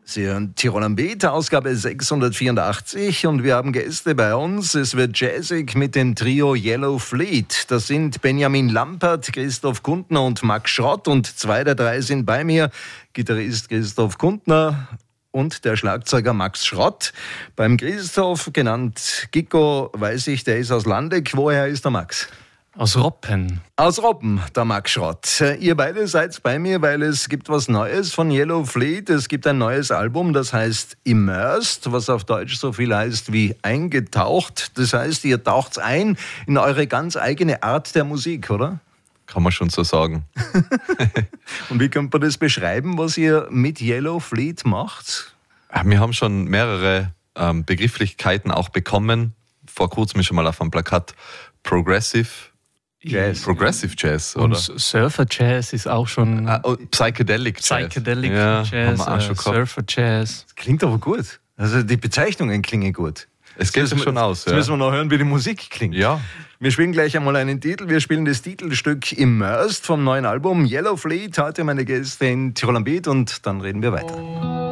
Sie hören Tirol am Beat, Ausgabe 684 und wir haben Gäste bei uns. Es wird jazzig mit dem Trio Yellow Fleet. Das sind Benjamin Lampert, Christoph Kuntner und Max Schrott und 2 der 3 sind bei mir. Gitarrist Christoph Kuntner und der Schlagzeuger Max Schrott. Beim Christoph, genannt Gicko, weiß ich, der ist aus Landeck. Woher ist der Max? Aus Roppen. Aus Roppen, der Max Schrott. Ihr beide seid bei mir, weil es gibt was Neues von Yellow Fleet. Es gibt ein neues Album, das heißt Immersed, was auf Deutsch so viel heißt wie eingetaucht. Das heißt, ihr taucht ein in eure ganz eigene Art der Musik, oder? Kann man schon so sagen. Und wie könnte man das beschreiben, was ihr mit Yellow Fleet macht? Wir haben schon mehrere Begrifflichkeiten auch bekommen. Vor kurzem schon mal auf einem Plakat Progressive Jazz, oder? Und Surfer Jazz ist auch schon... Psychedelic Jazz. Psychedelic ja, Jazz, haben wir auch schon gehabt. Surfer Jazz. Das klingt aber gut. Also die Bezeichnungen klingen gut. Es geht schon aus. Jetzt müssen wir noch hören, wie die Musik klingt. Ja. Wir spielen gleich einmal einen Titel. Wir spielen das Titelstück Immersed vom neuen Album Yellow Fleet. Heute meine Gäste in Tirol am Beat und dann reden wir weiter.